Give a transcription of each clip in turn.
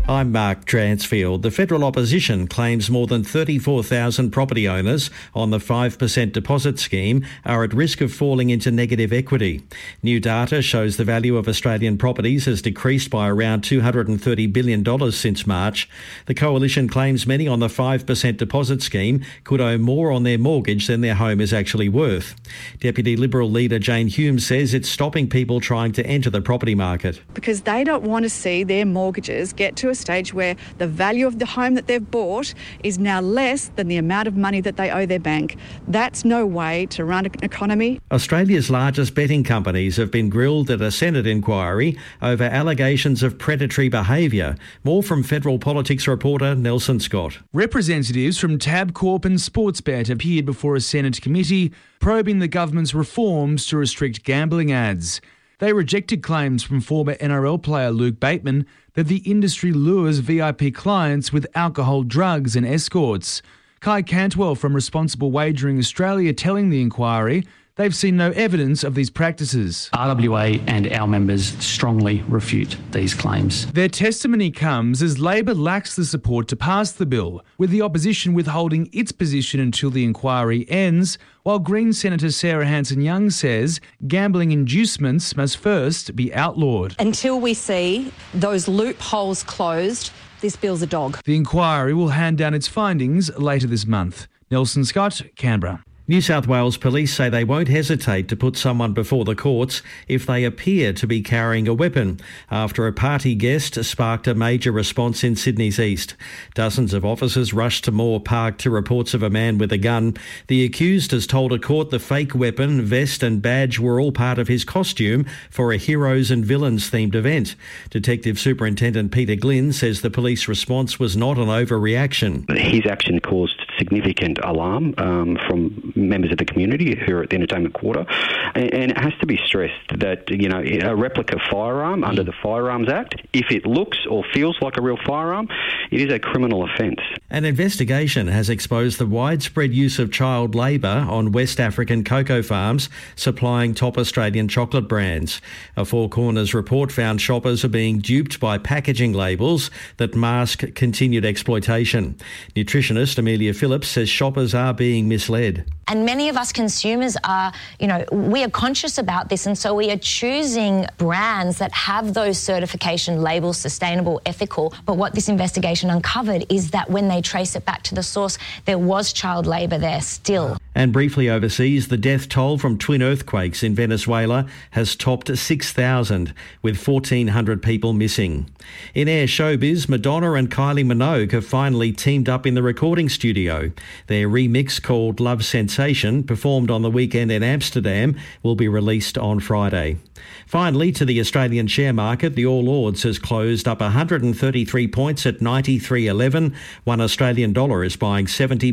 I'm Mark Dransfield. The federal opposition claims more than 34,000 property owners on the 5% deposit scheme are at risk of falling into negative equity. New data shows the value of Australian properties has decreased by around $230 billion since March. The coalition claims many on the 5% deposit scheme could owe more on their mortgage than their home is actually worth. Deputy Liberal leader Jane Hume says it's stopping people trying to enter the property market. Because they don't want to see their mortgages get to a stage where the value of the home that they've bought is now less than the amount of money that they owe their bank. That's no way to run an economy. Australia's largest betting companies have been grilled at a Senate inquiry over allegations of predatory behaviour. More from Federal Politics reporter Nelson Scott. Representatives from Tabcorp and Sportsbet appeared before a Senate committee probing the government's reforms to restrict gambling ads. They rejected claims from former NRL player Luke Bateman that the industry lures VIP clients with alcohol, drugs and escorts. Kai Cantwell from Responsible Wagering Australia telling the inquiry they've seen no evidence of these practices. RWA and our members strongly refute these claims. Their testimony comes as Labor lacks the support to pass the bill, with the opposition withholding its position until the inquiry ends, while Green Senator Sarah Hanson-Young says gambling inducements must first be outlawed. Until we see those loopholes closed, this bill's a dog. The inquiry will hand down its findings later this month. Nelson Scott, Canberra. New South Wales police say they won't hesitate to put someone before the courts if they appear to be carrying a weapon after a party guest sparked a major response in Sydney's east. Dozens of officers rushed to Moore Park to reports of a man with a gun. The accused has told a court the fake weapon, vest and badge were all part of his costume for a heroes and villains themed event. Detective Superintendent Peter Glynn says the police response was not an overreaction. His action caused significant alarm from members of the community who are at the entertainment quarter, and it has to be stressed that, you know, a replica firearm under the Firearms Act, if it looks or feels like a real firearm, it is a criminal offence. An investigation has exposed the widespread use of child labour on West African cocoa farms supplying top Australian chocolate brands. A Four Corners report found shoppers are being duped by packaging labels that mask continued exploitation. Nutritionist Amelia Phillips says shoppers are being misled. And many of us consumers are, we are conscious about this, and so we are choosing brands that have those certification labels, sustainable, ethical. But what this investigation uncovered is that when they trace it back to the source, there was child labour there still. And briefly overseas, the death toll from twin earthquakes in Venezuela has topped 6,000, with 1,400 people missing. In Air Showbiz, Madonna and Kylie Minogue have finally teamed up in the recording studio. Their remix called Love Sensation, performed on the weekend in Amsterdam, will be released on Friday. Finally, to the Australian share market, the All Ords has closed up 133 points at 93.11. One Australian dollar is buying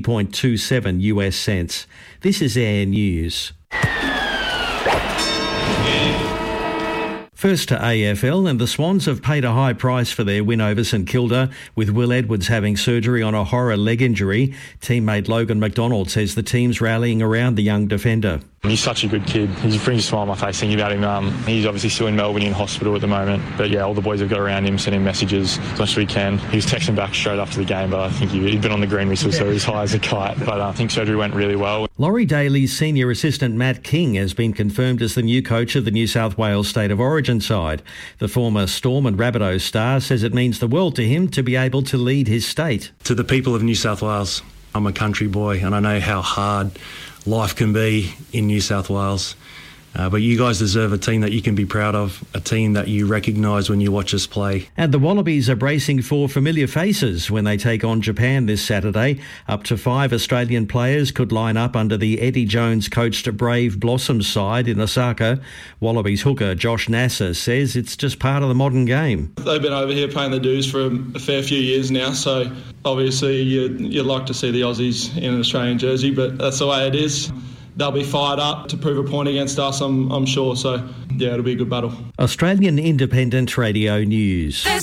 70.27 US cents. This is Air News. First to AFL, and the Swans have paid a high price for their win over St Kilda, with Will Edwards having surgery on a horror leg injury. Teammate Logan McDonald says the team's rallying around the young defender. He's such a good kid. He brings a smile on my face thinking about him. He's obviously still in Melbourne in hospital at the moment. But yeah, all the boys have got around him, sending messages as much as we can. He was texting back straight after the game, but I think he'd been on the green whistle, so he was high as a kite. But I think surgery went really well. Laurie Daly's senior assistant Matt King has been confirmed as the new coach of the New South Wales State of Origin side. The former Storm and Rabbitohs star says it means the world to him to be able to lead his state. To the people of New South Wales, I'm a country boy and I know how hard life can be in New South Wales. But you guys deserve a team that you can be proud of, a team that you recognise when you watch us play. And the Wallabies are bracing for familiar faces when they take on Japan this Saturday. Up to 5 Australian players could line up under the Eddie Jones-coached Brave Blossoms side in Osaka. Wallabies hooker Josh Nasser says it's just part of the modern game. They've been over here paying the dues for a fair few years now, so obviously you'd like to see the Aussies in an Australian jersey, but that's the way it is. They'll be fired up to prove a point against us, I'm sure. So, yeah, it'll be a good battle. Australian Independent Radio News.